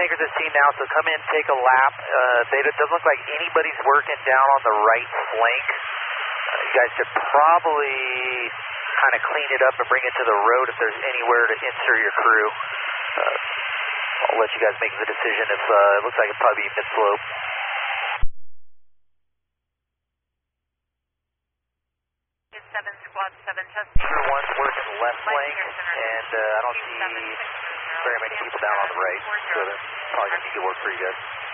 tankers at sea now, so come in, take a lap. It doesn't look like anybody's working down on the right flank. You guys should probably kind of clean it up and bring it to the road if there's anywhere to insert your crew. I'll let you guys make the decision if it looks like it'll probably be mid-slope. 7 Squad 7 Chesapeake. One's working left flank, and I don't see very many people down on the right, so that's probably going to be good work for you guys.